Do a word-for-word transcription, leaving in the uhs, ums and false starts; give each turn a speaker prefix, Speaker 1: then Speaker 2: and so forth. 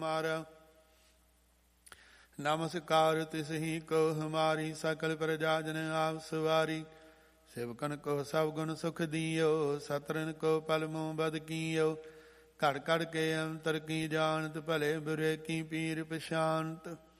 Speaker 1: हमारा। नमस्कार तिसही को हमारी, सकल प्रजा जन आप सवारी। सेवकन को सब गुण सुख दियो, सतरन को पल मुँह बद कियो। कड़ कड़ के अंतर की जानत, भले बुरे की पीर पशांत।